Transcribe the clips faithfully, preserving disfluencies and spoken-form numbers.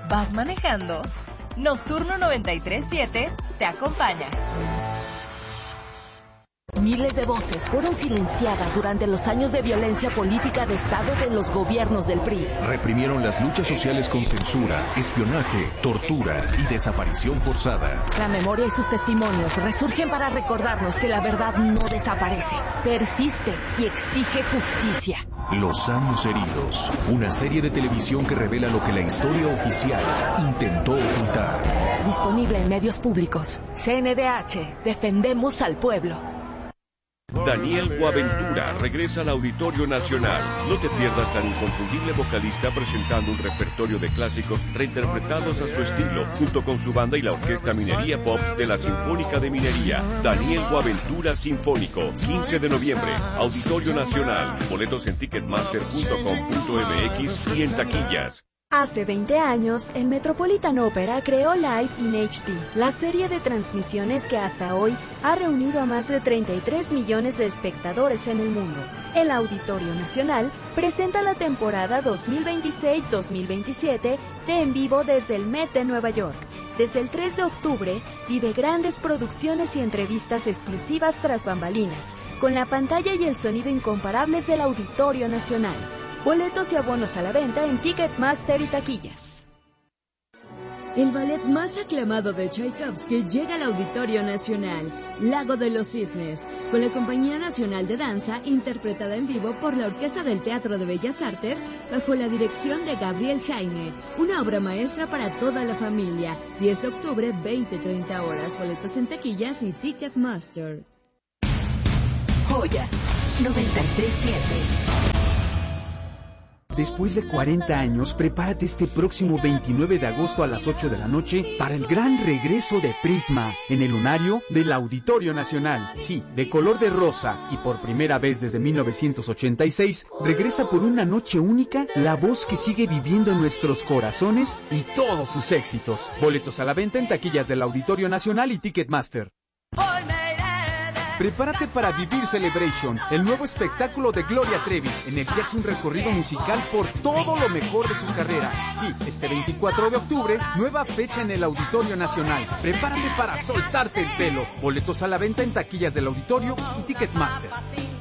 ¿Vas manejando? Nocturno noventa y tres punto siete te acompaña. Miles de voces fueron silenciadas durante los años de violencia política de Estado de los gobiernos del P R I. Reprimieron las luchas sociales con censura, espionaje, tortura y desaparición forzada. La memoria y sus testimonios resurgen para recordarnos que la verdad no desaparece, persiste y exige justicia. Los años heridos, una serie de televisión que revela lo que la historia oficial intentó ocultar. Disponible en medios públicos. C N D H, defendemos al pueblo. Daniel Boaventura regresa al Auditorio Nacional. No te pierdas al inconfundible vocalista presentando un repertorio de clásicos reinterpretados a su estilo, junto con su banda y la Orquesta Minería Pops de la Sinfónica de Minería. Daniel Boaventura Sinfónico, quince de noviembre, Auditorio Nacional. Boletos en ticketmaster punto com punto m x y en taquillas. Hace veinte años, el Metropolitan Opera creó Live in H D, la serie de transmisiones que hasta hoy ha reunido a más de treinta y tres millones de espectadores en el mundo. El Auditorio Nacional presenta la temporada dos mil veintiséis dos mil veintisiete de En Vivo desde el Met de Nueva York. Desde el tres de octubre, vive grandes producciones y entrevistas exclusivas tras bambalinas, con la pantalla y el sonido incomparables del Auditorio Nacional. Boletos y abonos a la venta en Ticketmaster y taquillas. El ballet más aclamado de Tchaikovsky llega al Auditorio Nacional, Lago de los Cisnes, con la Compañía Nacional de Danza, interpretada en vivo por la Orquesta del Teatro de Bellas Artes, bajo la dirección de Gabriel Jaime. Una obra maestra para toda la familia. diez de octubre, veinte treinta horas. Boletos en taquillas y Ticketmaster. Joya noventa y tres punto siete. Después de cuarenta años, prepárate este próximo veintinueve de agosto a las ocho de la noche para el gran regreso de Prisma en el lunario del Auditorio Nacional. Sí, de color de rosa y por primera vez desde mil novecientos ochenta y seis, regresa por una noche única la voz que sigue viviendo en nuestros corazones y todos sus éxitos. Boletos a la venta en taquillas del Auditorio Nacional y Ticketmaster. Prepárate para vivir Celebration, el nuevo espectáculo de Gloria Trevi, en el que hace un recorrido musical por todo lo mejor de su carrera. Sí, este veinticuatro de octubre, nueva fecha en el Auditorio Nacional. Prepárate para soltarte el pelo. Boletos a la venta en taquillas del Auditorio y Ticketmaster.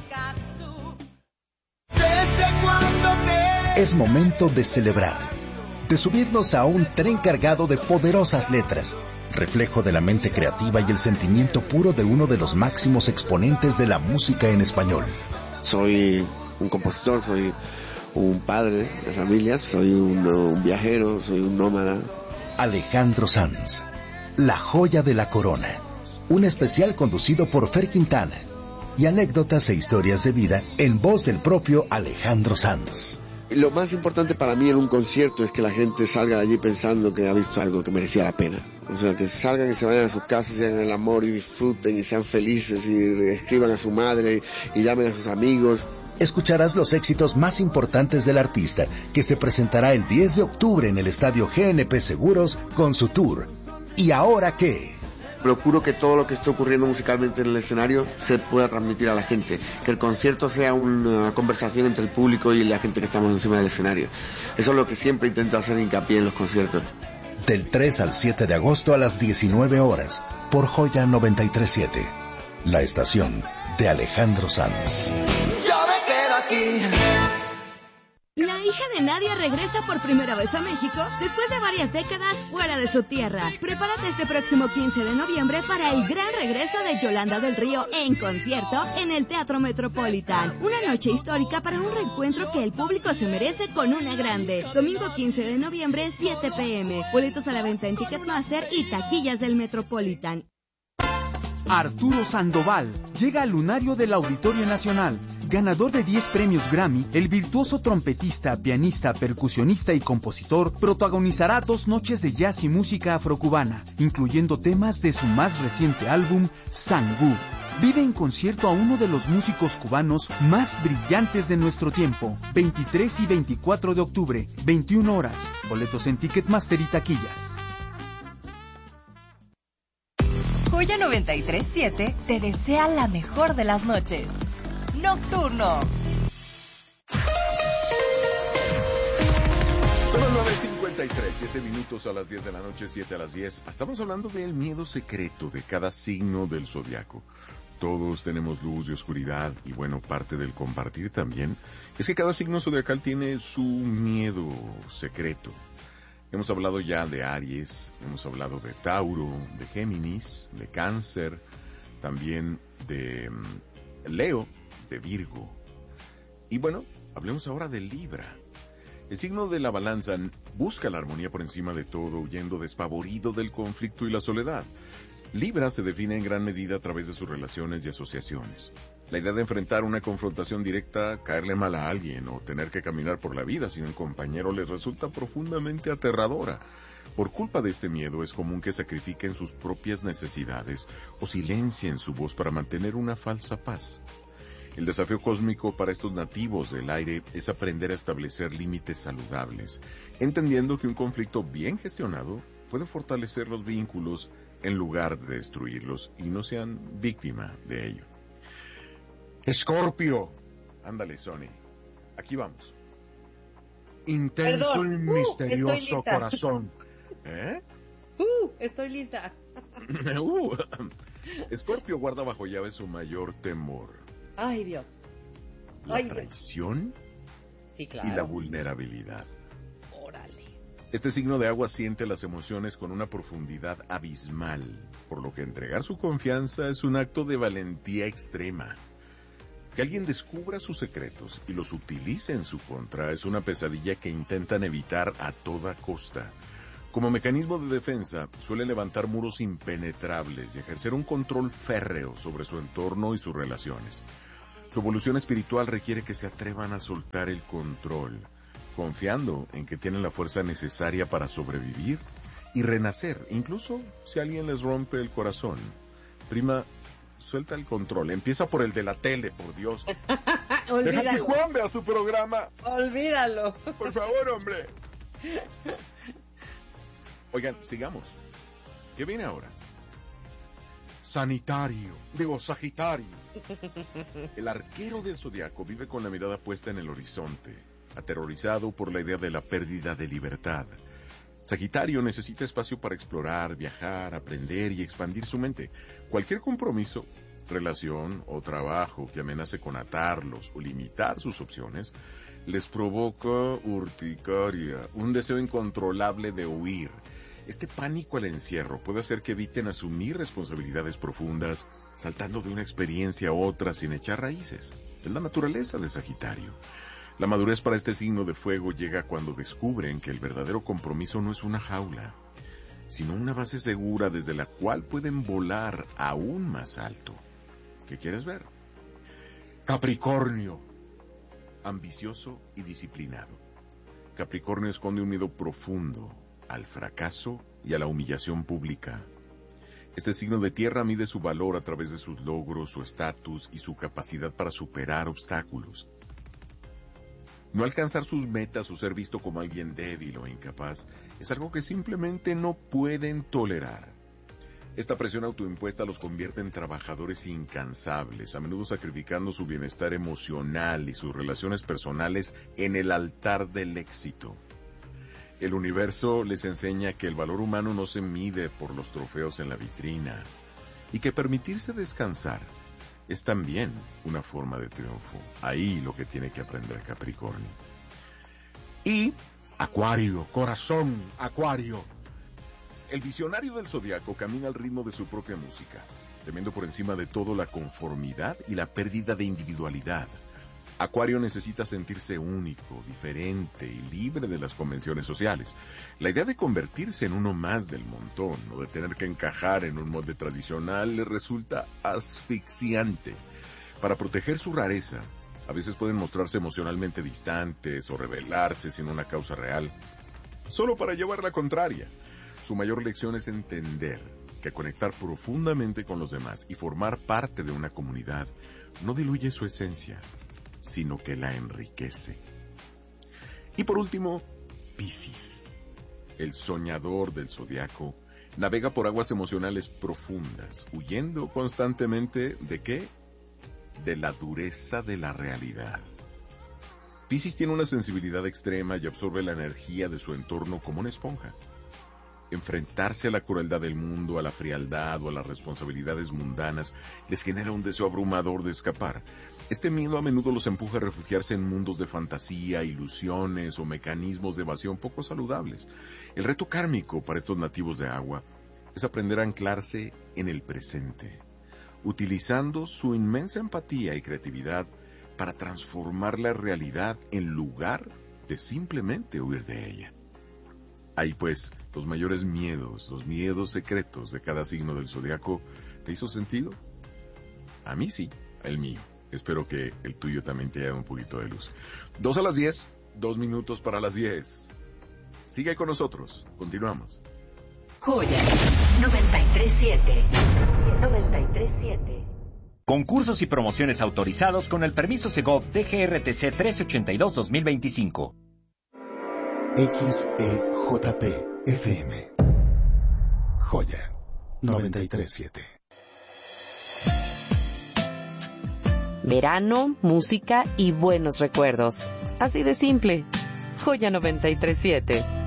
Es momento de celebrar, de subirnos a un tren cargado de poderosas letras, reflejo de la mente creativa y el sentimiento puro de uno de los máximos exponentes de la música en español. Soy un compositor, soy un padre de familias, soy un, un viajero, soy un nómada. Alejandro Sanz, la joya de la corona. Un especial conducido por Fer Quintana y anécdotas e historias de vida en voz del propio Alejandro Sanz. Lo más importante para mí en un concierto es que la gente salga de allí pensando que ha visto algo que merecía la pena. O sea, que salgan y se vayan a sus casas y hagan el amor y disfruten y sean felices y escriban a su madre y llamen a sus amigos. Escucharás los éxitos más importantes del artista, que se presentará el diez de octubre en el Estadio G N P Seguros con su tour. ¿Y ahora qué? Procuro que todo lo que esté ocurriendo musicalmente en el escenario se pueda transmitir a la gente, que el concierto sea una conversación entre el público y la gente que estamos encima del escenario. Eso es lo que siempre intento hacer hincapié en los conciertos. Del tres al siete de agosto a las diecinueve horas, por Joya noventa y tres punto siete, la estación de Alejandro Sanz. Yo me quedo aquí. La hija de Nadia regresa por primera vez a México después de varias décadas fuera de su tierra. Prepárate este próximo quince de noviembre para el gran regreso de Yolanda del Río en concierto en el Teatro Metropolitan. Una noche histórica para un reencuentro que el público se merece con una grande. Domingo quince de noviembre, siete p m Boletos a la venta en Ticketmaster y taquillas del Metropolitan. Arturo Sandoval llega al lunario del Auditorio Nacional. Ganador de diez premios Grammy, el virtuoso trompetista, pianista, percusionista y compositor protagonizará dos noches de jazz y música afrocubana, incluyendo temas de su más reciente álbum, Sangú. Vive en concierto a uno de los músicos cubanos más brillantes de nuestro tiempo. veintitrés y veinticuatro de octubre, veintiuna horas. Boletos en Ticketmaster y taquillas. Joya noventa y tres punto siete te desea la mejor de las noches. Nocturno. Son las nueve cincuenta y tres, siete minutos a las diez de la noche, siete a las diez. Estamos hablando del miedo secreto de cada signo del zodiaco. Todos tenemos luz y oscuridad, y bueno, parte del compartir también es que cada signo zodiacal tiene su miedo secreto. Hemos hablado ya de Aries, hemos hablado de Tauro, de Géminis, de Cáncer, también de Leo, de Virgo. Y bueno, hablemos ahora de Libra. El signo de la balanza busca la armonía por encima de todo, huyendo despavorido del conflicto y la soledad. Libra se define en gran medida a través de sus relaciones y asociaciones. La idea de enfrentar una confrontación directa, caerle mal a alguien o tener que caminar por la vida sin un compañero les resulta profundamente aterradora. Por culpa de este miedo es común que sacrifiquen sus propias necesidades o silencien su voz para mantener una falsa paz. El desafío cósmico para estos nativos del aire es aprender a establecer límites saludables, entendiendo que un conflicto bien gestionado puede fortalecer los vínculos en lugar de destruirlos y no sean víctima de ello. Escorpio. Ándale, Sony. Aquí vamos. Intenso Perdón. y Uh, misterioso estoy lista. corazón. ¿Eh? Uh, estoy lista. uh. Escorpio guarda bajo llave su mayor temor. Ay, Dios. La Ay, Dios. traición Sí, claro. y la vulnerabilidad. Órale. Este signo de agua siente las emociones con una profundidad abismal, por lo que entregar su confianza es un acto de valentía extrema. Que alguien descubra sus secretos y los utilice en su contra es una pesadilla que intentan evitar a toda costa. Como mecanismo de defensa, suele levantar muros impenetrables y ejercer un control férreo sobre su entorno y sus relaciones. Su evolución espiritual requiere que se atrevan a soltar el control, confiando en que tienen la fuerza necesaria para sobrevivir y renacer, incluso si alguien les rompe el corazón. Prima, suelta el control, empieza por el de la tele, por Dios. Deja que Juan vea su programa. Olvídalo. Por favor, hombre. Oigan, sigamos. ¿Qué viene ahora? Sanitario. Digo, Sagitario. El arquero del zodiaco vive con la mirada puesta en el horizonte, aterrorizado por la idea de la pérdida de libertad. Sagitario necesita espacio para explorar, viajar, aprender y expandir su mente. Cualquier compromiso, relación o trabajo que amenace con atarlos o limitar sus opciones, les provoca urticaria, un deseo incontrolable de huir. Este pánico al encierro puede hacer que eviten asumir responsabilidades profundas, saltando de una experiencia a otra sin echar raíces. Es la naturaleza de Sagitario. La madurez para este signo de fuego llega cuando descubren que el verdadero compromiso no es una jaula, sino una base segura desde la cual pueden volar aún más alto. ¿Qué quieres ver? Capricornio. Ambicioso y disciplinado. Capricornio esconde un miedo profundo al fracaso y a la humillación pública. Este signo de tierra mide su valor a través de sus logros, su estatus y su capacidad para superar obstáculos. No alcanzar sus metas o ser visto como alguien débil o incapaz es algo que simplemente no pueden tolerar. Esta presión autoimpuesta los convierte en trabajadores incansables, a menudo sacrificando su bienestar emocional y sus relaciones personales en el altar del éxito. El universo les enseña que el valor humano no se mide por los trofeos en la vitrina y que permitirse descansar es también una forma de triunfo. Ahí lo que tiene que aprender Capricornio. Y Acuario, corazón, Acuario. El visionario del zodiaco camina al ritmo de su propia música, temiendo por encima de todo la conformidad y la pérdida de individualidad. Acuario necesita sentirse único, diferente y libre de las convenciones sociales. La idea de convertirse en uno más del montón o de tener que encajar en un molde tradicional le resulta asfixiante. Para proteger su rareza, a veces pueden mostrarse emocionalmente distantes o rebelarse sin una causa real, solo para llevar la contraria. Su mayor lección es entender que conectar profundamente con los demás y formar parte de una comunidad no diluye su esencia, sino que la enriquece. Y por último, Piscis, el soñador del zodiaco, navega por aguas emocionales profundas, huyendo constantemente ¿de qué? De la dureza de la realidad. Piscis tiene una sensibilidad extrema y absorbe la energía de su entorno como una esponja. Enfrentarse a la crueldad del mundo, a la frialdad o a las responsabilidades mundanas les genera un deseo abrumador de escapar. Este miedo a menudo los empuja a refugiarse en mundos de fantasía, ilusiones o mecanismos de evasión poco saludables. El reto kármico para estos nativos de agua es aprender a anclarse en el presente, utilizando su inmensa empatía y creatividad para transformar la realidad en lugar de simplemente huir de ella. Ahí pues, los mayores miedos, los miedos secretos de cada signo del zodiaco, ¿te hizo sentido? A mí sí, el mío. Espero que el tuyo también te haya dado un poquito de luz. Dos a las diez, dos minutos para las diez. Sigue con nosotros, continuamos. Joya noventa y tres siete. noventa y tres siete. Concursos y promociones autorizados con el permiso Segov D G R T C trece ochenta y dos dos mil veinticinco. X E J P F M. Joya noventa y tres siete. Verano, música y buenos recuerdos. Así de simple. Joya noventa y tres siete.